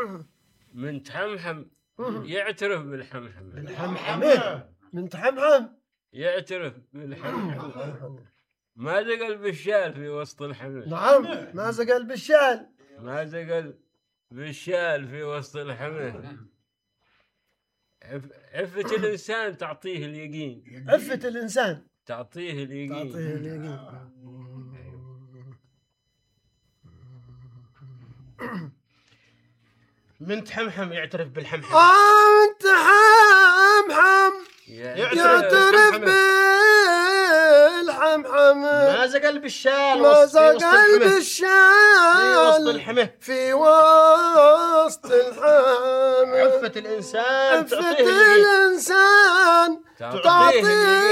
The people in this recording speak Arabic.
من تحمحم يعترف بالحمحم. من تحمحم يعترف بالحمحم. ما زقل بالشال في وسط الحمل. نعم ما زقل بالشال. ما زقل بالشال في وسط الحمل. عفة الإنسان تعطيه اليقين. عفة الإنسان تعطيه اليقين. من تحمحم يعترف بالحمحم. من تحمحم يعترف بالحمحم. ما زقل بالشال. ما زقل بالشال في وسط الحمل. عفة الإنسان تعطيه